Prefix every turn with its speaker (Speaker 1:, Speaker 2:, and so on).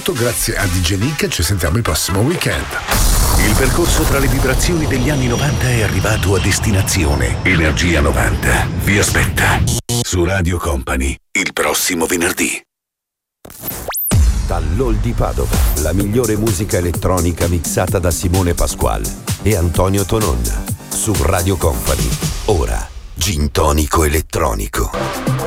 Speaker 1: Grazie a DJ Nick, ci sentiamo il prossimo weekend.
Speaker 2: Il percorso tra le vibrazioni degli anni 90 è arrivato a destinazione. Energia 90 vi aspetta su Radio Company il prossimo venerdì.
Speaker 3: Dall'Hall di Padova, la migliore musica elettronica mixata da Simone Pasquale e Antonio Tonon. Su Radio Company, ora Gin Tonico Elettronico.